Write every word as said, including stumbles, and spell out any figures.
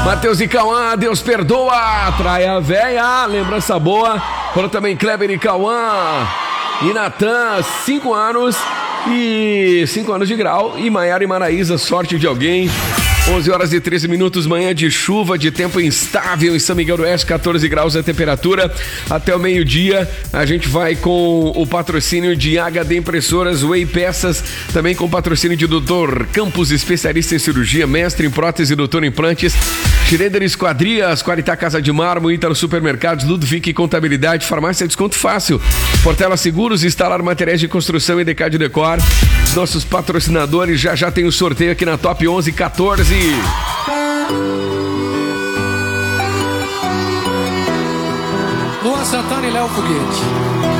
Matheus e Cauã, Deus perdoa, Traia Véia, lembrança boa. Foram também Kleber e Cauã e Natan, cinco anos e cinco anos de grau. E Maiara e Maraísa, sorte de alguém. onze horas e treze minutos, manhã de chuva, de tempo instável em São Miguel do Oeste, catorze graus a temperatura. Até o meio-dia, a gente vai com o patrocínio de H D Impressoras, Way Peças, também com o patrocínio de doutor Campos, especialista em cirurgia, mestre em prótese, doutor em implantes, Schroeder Esquadrias, Qualitá Casa de Mármore, Ítalo Supermercados, Ludwig Contabilidade, Farmácia Desconto Fácil, Portela Seguros, Instalar Materiais de Construção e Decade Decor. Nossos patrocinadores, já já tem o sorteio aqui na Top onze quatorze. Luan Santana e Léo Foguete.